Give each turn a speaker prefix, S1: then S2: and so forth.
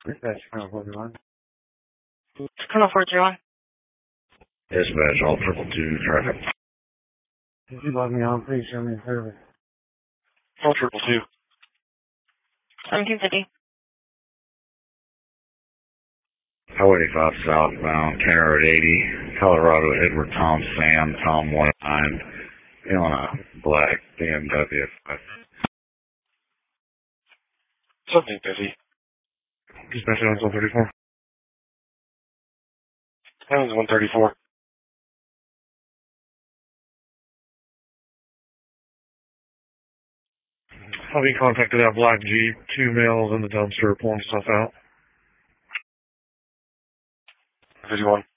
S1: Dispatch, Colonel 41.
S2: Colonel 431.
S3: Dispatch, all 222 traffic.
S1: If you log me on, please show me a service.
S2: All 222. 1750.
S3: Highway 85 southbound, Canada Road 80, Colorado, Edward Tom Sam, Tom 19, on a black BMW.
S2: 1750.
S1: Dispatch, Islands 134.
S2: Islands 134.
S1: I'll be contacted that black Jeep, 2 males in the dumpster pulling stuff out.
S2: 51.